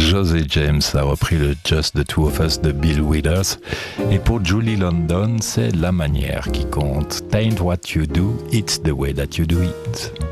José James a repris le Just the Two of Us de Bill Withers. Et pour Julie London, c'est la manière qui compte. Tain't what you do, it's the way that you do it.